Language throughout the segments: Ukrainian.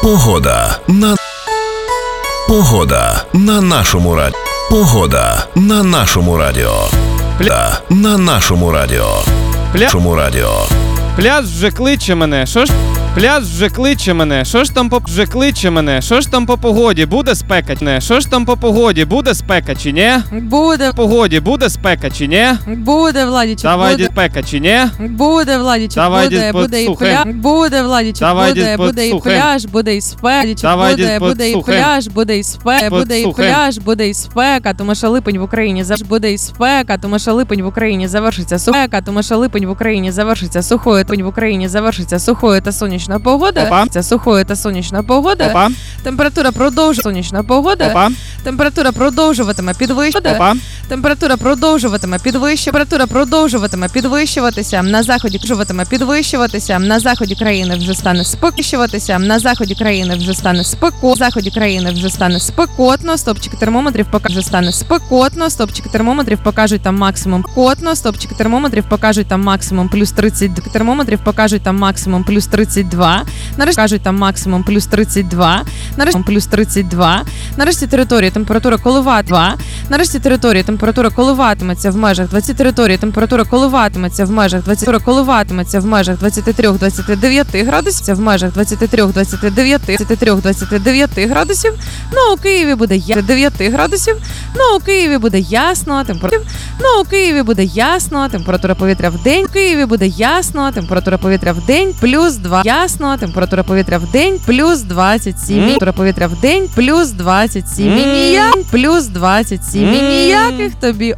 Погода на нашому радіо. Погода на нашому радіо. На нашому радіо. Пляж вже кличе мене. Пляж вже кличе мене. Що ж там по погоді? Буде спека? Не. Що ж там по погоді? Буде спека чи ні? Буде. Погоді буде спека чи ні? Буде, Владічок, Давай буде. спека чи ні? Буде, Владічок, Давай, буде дід, і послухай. пляж. Буде, Владічок, Давай, буде і послухай. пляж, буде і спека. Давай, Буде дід, і послухай. пляж, буде і спека. Буде і Послухай. пляж, буде і спека, тому що липень в Україні буде і спека, тому що липень в Україні завершиться спека, тому що липень в Україні завершиться сухою, липень в Україні завершиться сухою та сонячна погода. Опа. Це сухою та сонячна погода. Опа. Температура продовжує сонячна погода. Опа. Температура продовжуватиме підвищення. Опа. Температура продовжуватиме підвищуватися. На заході країни вже стане спекотно. Стопчики термометрів покажуть там максимум плюс 30. Термометрів покажуть там максимум плюс 32. Нарешті кажуть там максимум плюс 32. Нарешті території температура коливатиметься в межах 23-29 градусів. Градусів. У Києві буде 9 градусів. У Києві буде ясно. Температура повітря в день. Температура повітря в день плюс 2. Температура повітря в день плюс 27. Температура повітря в день плюс 27. Ніяких тобі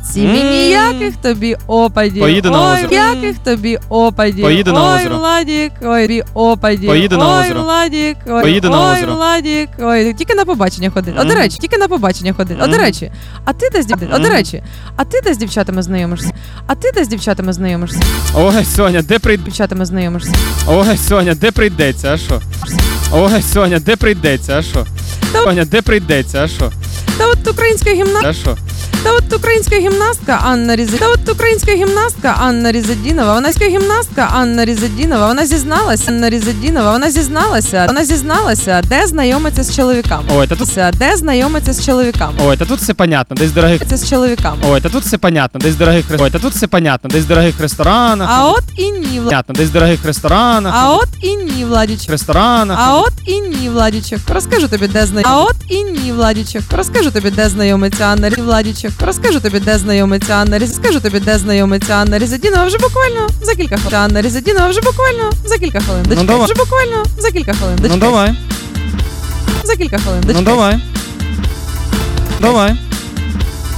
опадів. Поїду на озеро. Ніяких тобі опадів. Поїду на озеро. Ой, Владік, ой, опадів. Поїду на озеро. Ой, Владік, Поїду на ой, озеро. Владік, ой, тільки на побачення ходить. До речі, тільки на побачення ходить. До речі, а ти де з дівчатами знайомишся? Ой, Соня, де Дівчатами знайомишся. Ой, Соня, де прийдеться, а що? Ой, Соня, де прийдеться, а що? Соня, де прийдеться, а що? Та от українська гімнастка. А що? Українська гімнастка Анна Різадінова, вона зізналася, де знайомиться з чоловіками. Ой, та тут все понятно, десь дорогих. З чоловіками. Ой, та тут все понятно, десь дорогих. Ой, та тут все понятно, десь дорогих ресторанах. А от і ні, Понятно, десь дорогих ресторанах. Владічок. Ресторанах. Розкажу тобі, де знайомиться Анна Різадінова вже буквально за кілька хвилин. Ну, давай. Вже буквально за кілька хвилин. Ну давай. За кілька хвилин. Ну давай.